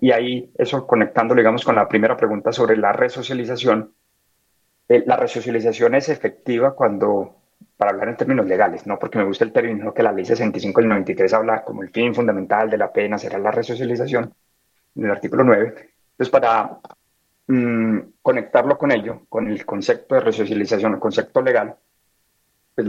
Y ahí, eso conectándolo, digamos, con la primera pregunta sobre la resocialización. La resocialización es efectiva cuando, para hablar en términos legales, no porque me gusta el término, sino que la ley 65 del 93 habla como el fin fundamental de la pena será la resocialización, en el artículo 9. Entonces, para conectarlo con ello, con el concepto de resocialización, el concepto legal, pues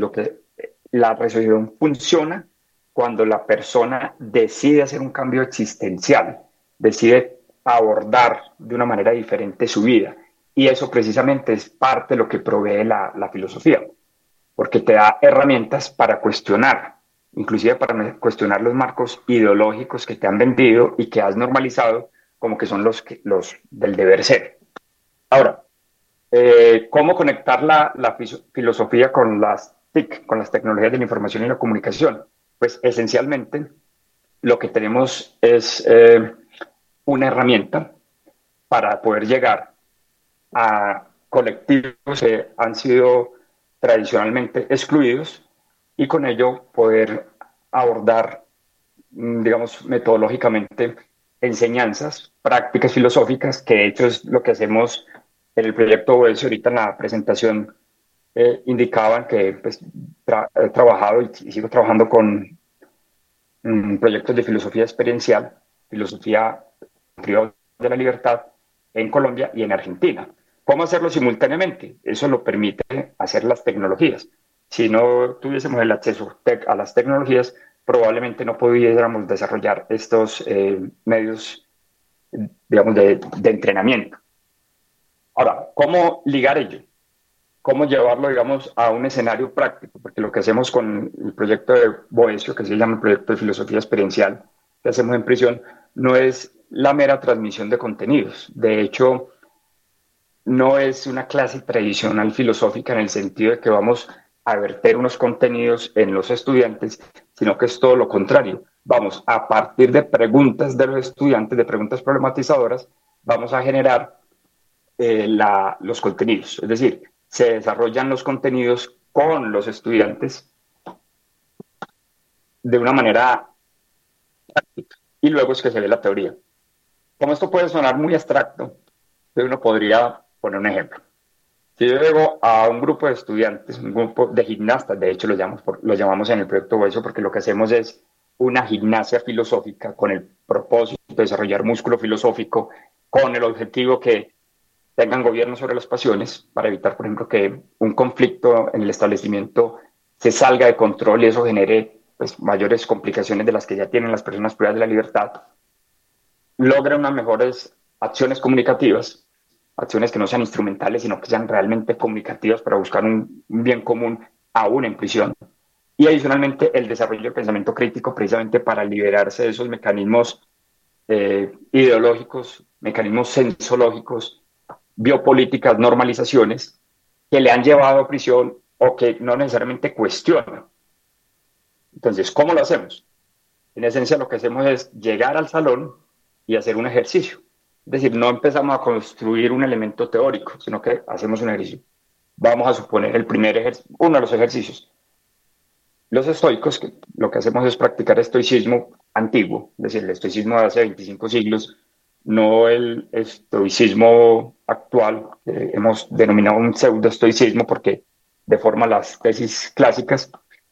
la resocialización funciona cuando la persona decide hacer un cambio existencial, decide abordar de una manera diferente su vida. Y eso precisamente es parte de lo que provee la filosofía, porque te da herramientas para cuestionar, inclusive para cuestionar los marcos ideológicos que te han vendido y que has normalizado como que son los del deber ser. Ahora, ¿cómo conectar la filosofía con las TIC, con las tecnologías de la información y la comunicación? Pues esencialmente lo que tenemos es una herramienta para poder llegar a colectivos que han sido tradicionalmente excluidos y con ello poder abordar, digamos, metodológicamente enseñanzas, prácticas filosóficas, que de hecho es lo que hacemos en el proyecto OES. Ahorita en la presentación indicaban que pues, he trabajado y sigo trabajando con proyectos de filosofía experiencial, filosofía privada de la libertad en Colombia y en Argentina. ¿Cómo hacerlo simultáneamente? Eso lo permite hacer las tecnologías. Si no tuviésemos el acceso a las tecnologías, probablemente no pudiéramos desarrollar estos medios, digamos, de entrenamiento. Ahora, ¿cómo ligar ello? ¿Cómo llevarlo, digamos, a un escenario práctico? Porque lo que hacemos con el proyecto de Boesio, que se llama el proyecto de filosofía experiencial que hacemos en prisión, no es la mera transmisión de contenidos. De hecho, no es una clase tradicional filosófica en el sentido de que vamos a verter unos contenidos en los estudiantes, sino que es todo lo contrario. Vamos, a partir de preguntas de los estudiantes, de preguntas problematizadoras, vamos a generar los contenidos. Es decir, se desarrollan los contenidos con los estudiantes de una manera práctica y luego es que se ve la teoría. Como esto puede sonar muy abstracto, uno podría poner un ejemplo. Si yo llego a un grupo de estudiantes, un grupo de gimnastas, de hecho lo llamamos en el proyecto Hueso porque lo que hacemos es una gimnasia filosófica con el propósito de desarrollar músculo filosófico, con el objetivo que tengan gobierno sobre las pasiones, para evitar, por ejemplo, que un conflicto en el establecimiento se salga de control y eso genere pues, mayores complicaciones de las que ya tienen las personas privadas de la libertad, logre unas mejores acciones comunicativas, acciones que no sean instrumentales, sino que sean realmente comunicativas para buscar un bien común aún en prisión. Y adicionalmente el desarrollo del pensamiento crítico precisamente para liberarse de esos mecanismos ideológicos, mecanismos sensológicos, biopolíticas, normalizaciones que le han llevado a prisión o que no necesariamente cuestionan. Entonces, ¿cómo lo hacemos? En esencia, lo que hacemos es llegar al salón y hacer un ejercicio. Es decir, no empezamos a construir un elemento teórico, sino que hacemos un ejercicio. Vamos a suponer uno de los ejercicios. Los estoicos, que lo que hacemos es practicar estoicismo antiguo, es decir, el estoicismo de hace 25 siglos, no el estoicismo actual, que hemos denominado un pseudoestoicismo porque deforma las tesis clásicas.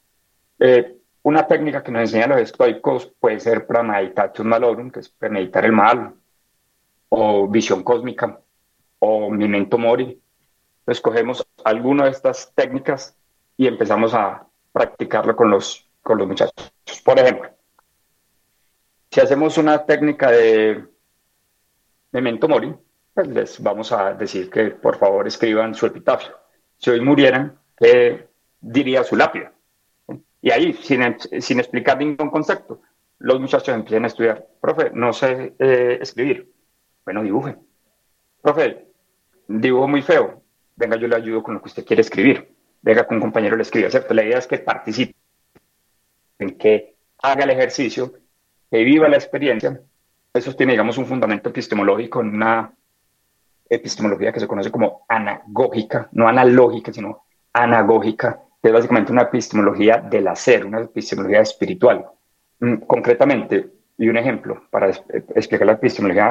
Una técnica que nos enseñan los estoicos puede ser premeditatio malorum, que es premeditar el mal, o visión cósmica, o memento mori. Entonces cogemos alguna de estas técnicas y empezamos a practicarlo con los muchachos. Por ejemplo, si hacemos una técnica de memento mori, pues les vamos a decir que por favor escriban su epitafio. Si hoy murieran, ¿qué diría su lápida? Y ahí, sin explicar ningún concepto, los muchachos empiezan a estudiar. Profe, no sé escribir. Bueno, dibuje. Profe, dibujo muy feo. Venga, yo le ayudo con lo que usted quiere escribir. Venga, con un compañero le escribe, ¿cierto? La idea es que participe, que haga el ejercicio, que viva la experiencia. Eso tiene, digamos, un fundamento epistemológico en una epistemología que se conoce como anagógica, no analógica, sino anagógica, que es básicamente una epistemología del hacer, una epistemología espiritual. Concretamente, y un ejemplo para explicar la epistemología